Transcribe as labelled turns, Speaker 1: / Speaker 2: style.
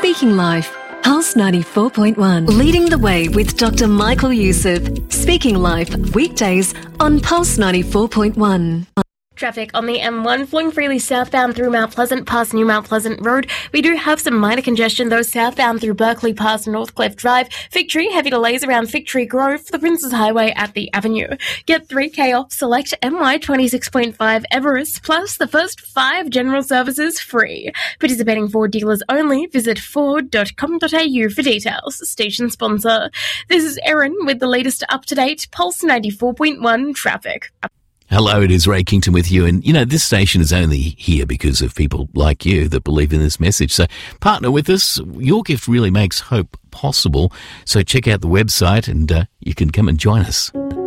Speaker 1: Speaking Life, Pulse 94.1. Leading the way with Dr. Michael Youssef. Speaking Life, weekdays on Pulse 94.1.
Speaker 2: Traffic on the M1 flowing freely southbound through Mount Pleasant past New Mount Pleasant Road. We do have some minor congestion though southbound through Berkeley past Northcliffe Drive. Victory, heavy delays around Victory Grove, the Princes Highway at the Avenue. Get 3K off select MY 26.5 Everest plus the first 5 general services free. Participating Ford dealers only. Visit ford.com.au for details. Station sponsor. This is Erin with the latest up-to-date Pulse 94.1 traffic.
Speaker 3: Hello, it is Ray Kington with you. And, this station is only here because of people like you that believe in this message. So partner with us. Your gift really makes hope possible. So check out the website and you can come and join us.